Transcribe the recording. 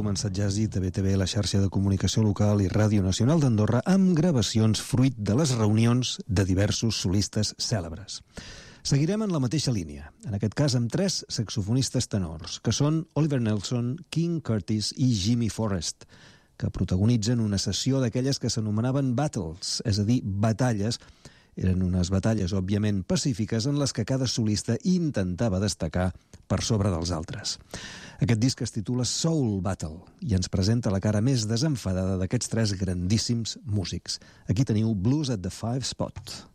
començat Jazzy, TVTV, la xarxa de comunicació local i Ràdio Nacional d'Andorra amb gravacions fruit de les reunions de diversos solistes cèlebres. Seguirem en la mateixa línia, en aquest cas amb 3 saxofonistes tenors, que són Oliver Nelson, King Curtis i Jimmy Forrest, que protagonitzen una sessió d'aquelles que s'anomenaven battles, és a dir, batalles. Eren unes batalles, òbviament, pacífiques en les que cada solista intentava destacar per sobre dels altres. Aquest disc es titula Soul Battle i ens presenta la cara més desenfadada d'aquests 3 grandíssims músics. Aquí teniu Blues at the Five Spot.